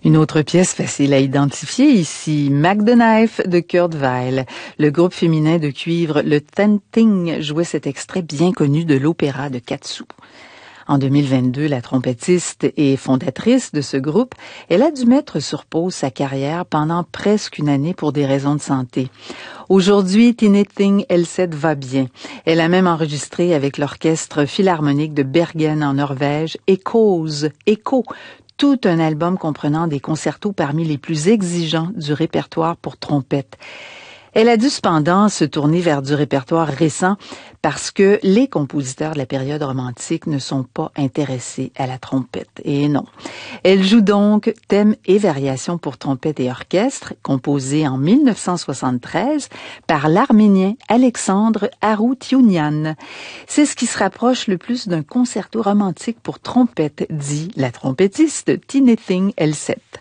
Une autre pièce facile à identifier ici, Mac the Knife de Kurt Weill. Le groupe féminin de cuivre Le Tenting jouait cet extrait bien connu de l'opéra de Katsu. En 2022, la trompettiste et fondatrice de ce groupe, elle a dû mettre sur pause sa carrière pendant presque une année pour des raisons de santé. Aujourd'hui, Tintin Elseth va bien. Elle a même enregistré avec l'orchestre philharmonique de Bergen en Norvège, Echo, tout un album comprenant des concertos parmi les plus exigeants du répertoire pour trompette. Elle a dû cependant se tourner vers du répertoire récent parce que les compositeurs de la période romantique ne sont pas intéressés à la trompette. Et non. Elle joue donc thèmes et variations pour trompette et orchestre, composés en 1973 par l'Arménien Alexandre Aroutiounian. C'est ce qui se rapproche le plus d'un concerto romantique pour trompette, dit la trompettiste Tintin Elseth.